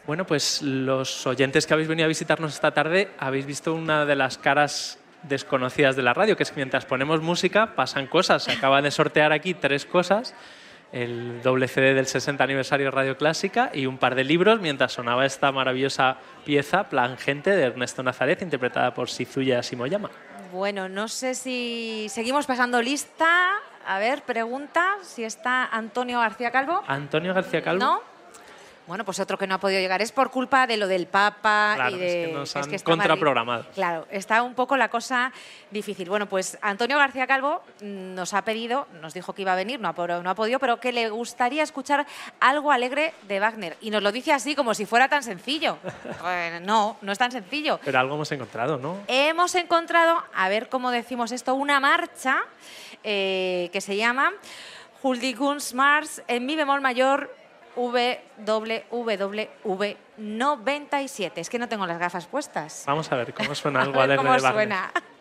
Bueno, pues los oyentes que habéis venido a visitarnos esta tarde habéis visto una de las caras desconocidas de la radio, que es que mientras ponemos música pasan cosas. Se acaba de sortear aquí 3 cosas, el doble CD del 60 aniversario de Radio Clásica y un par de libros mientras sonaba esta maravillosa pieza Plan Gente de Ernesto Nazaret, interpretada por Shizuya Shimoyama. Bueno, no sé si seguimos pasando lista. A ver, pregunta si está Antonio García Calvo. Antonio García Calvo. ¿No? Bueno, pues otro que no ha podido llegar es por culpa de lo del Papa. Claro, y de, es que nos han está contraprogramado. Claro, está un poco la cosa difícil. Bueno, pues Antonio García Calvo nos ha pedido, nos dijo que iba a venir, no ha podido, pero que le gustaría escuchar algo alegre de Wagner. Y nos lo dice así, como si fuera tan sencillo. Bueno, no es tan sencillo. Pero algo hemos encontrado, ¿no? Hemos encontrado, a ver cómo decimos esto, una marcha que se llama Huldigungsmarsch en mi bemol mayor WWW 97. Es que no tengo las gafas puestas. Vamos a ver cómo suena A algo ver alegre cómo de Wagner. suena.